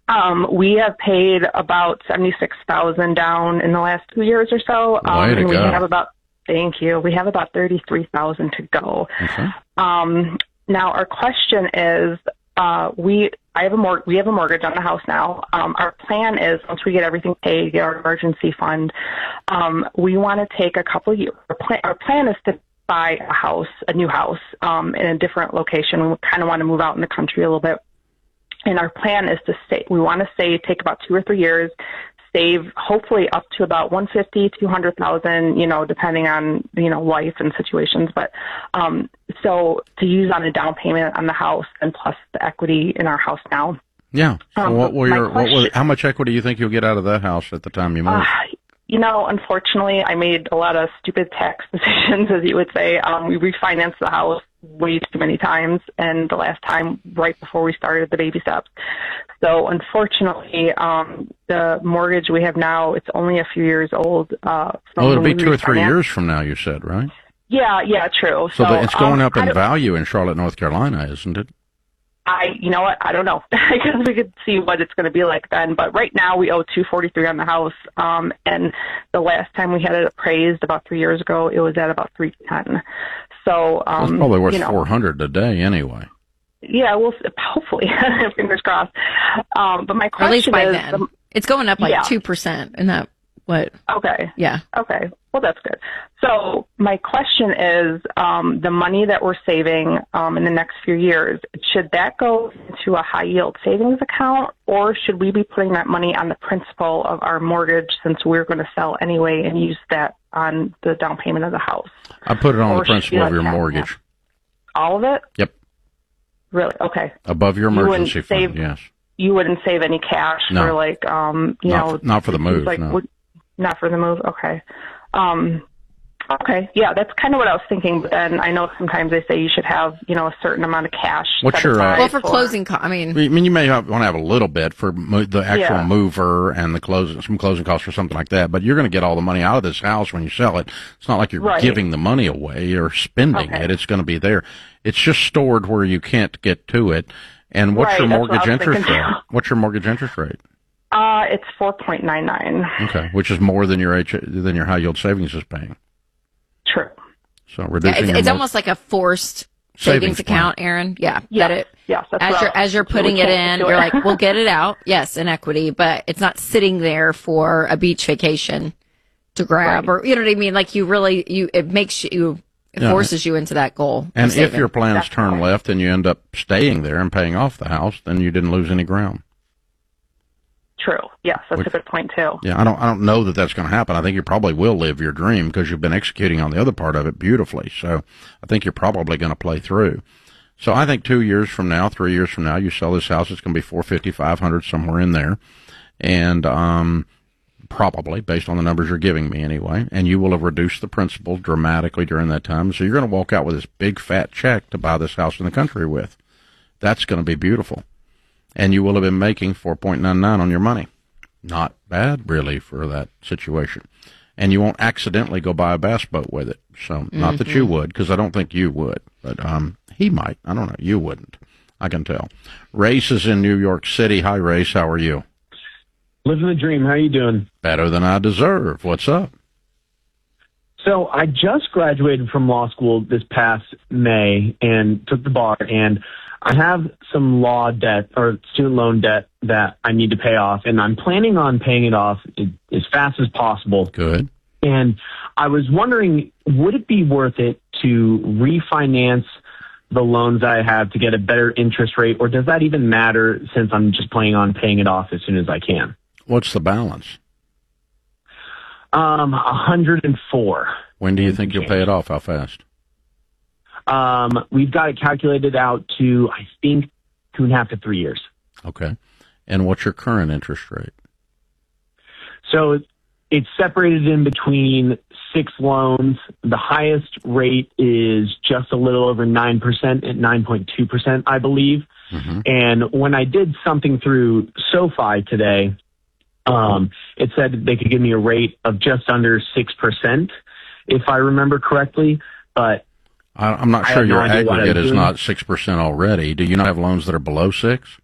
We have paid about 76,000 down in the last 2 years or so. Way to and we go. have about, thank you. We have about 33,000 to go. Okay. Now our question is, we have a mortgage on the house now. Our plan is once we get everything paid, get our emergency fund, we want to take a couple years. Our plan is to buy a new house, in a different location. We kind of want to move out in the country a little bit. And our plan is to take about 2 or 3 years, save hopefully up to about 150, 200,000, depending on, life and situations. But, so to use on a down payment on the house and plus the equity in our house now. Yeah. So how much equity do you think you'll get out of that house at the time you move? Unfortunately, I made a lot of stupid tax decisions, as you would say. We refinanced the house way too many times, and the last time right before we started the baby steps. So unfortunately, the mortgage we have now, it's only a few years old. It'll be 2 or 3 years from now, you said, right? Yeah, true. So it's going up in value in Charlotte, North Carolina, isn't it? You know what? I don't know. I guess we could see what it's going to be like then. But right now we owe $243 on the house. And the last time we had it appraised about 3 years ago, it was at about $310. So it's probably worth $400 a day anyway. Yeah, well, hopefully, fingers crossed. But my question at least by is, then. It's going up like 2%, and that what? Okay. Yeah. Okay. Well, that's good. So my question is, the money that we're saving in the next few years, should that go into a high yield savings account, or should we be putting that money on the principal of our mortgage since we're going to sell anyway and use that on the down payment of the house? I put it on the principal of your mortgage. All of it? Yep. Really? Okay. Above your emergency fund, yes. You wouldn't save any cash for not for the move, no. Not for the move. Okay. Okay. Yeah, that's kind of what I was thinking. But then I know sometimes they say you should have, a certain amount of cash. What's your for closing costs? You may want to have a little bit for the actual mover and some closing costs or something like that. But you're going to get all the money out of this house when you sell it. It's not like you're giving the money away or spending it. It's going to be there. It's just stored where you can't get to it. And what's your mortgage interest rate? What's your mortgage interest rate? It's 4.99. Okay, which is more than your high yield savings is paying. True. So reducing it's almost like a forced savings account, Aaron. Yeah. Yes, as you're putting it in, you're like, we'll get it out. Yes, in equity, but it's not sitting there for a beach vacation to grab, or you know what I mean. Like it forces you into that goal. And if your plans turn left and you end up staying there and paying off the house, then you didn't lose any ground. True. Yes, that's a good point too. Yeah, I don't know that that's going to happen. I think you probably will live your dream because you've been executing on the other part of it beautifully. So I think you're probably going to play through. So I think 2 years from now, 3 years from now, you sell this house, it's going to be $450, $500, somewhere in there, and probably based on the numbers you're giving me anyway. And you will have reduced the principal dramatically during that time. So you're going to walk out with this big fat check to buy this house in the country with. That's going to be beautiful. And you will have been making 4.99 on your money. Not bad, really, for that situation. And you won't accidentally go buy a bass boat with it. So, not that you would, because I don't think you would. But he might. I don't know. You wouldn't. I can tell. Race is in New York City. Hi, Race. How are you? Living the dream. How are you doing? Better than I deserve. What's up? So I just graduated from law school this past May and took the bar, and I have some law debt or student loan debt that I need to pay off, and I'm planning on paying it off as fast as possible. Good. And I was wondering, would it be worth it to refinance the loans I have to get a better interest rate, or does that even matter since I'm just planning on paying it off as soon as I can? What's the balance? 104. When do you think you'll pay it off? How fast? We've got it calculated out to, I think, 2.5 to 3 years. Okay. And what's your current interest rate? So it's separated in between 6 loans. The highest rate is just a little over 9% at 9.2%, I believe. Mm-hmm. And when I did something through SoFi today, it said they could give me a rate of just under 6%, if I remember correctly. But I'm not sure your aggregate is not 6% already. Do you not have loans that are below 6?